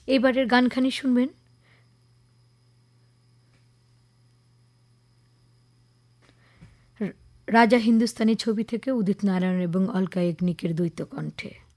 এবারের গানখানি শুনবেন রাজা হিন্দুস্তানি ছবি থেকে উদিত নারায়ণ এবং অলকা ইয়াগনিকের দ্বৈত কণ্ঠে।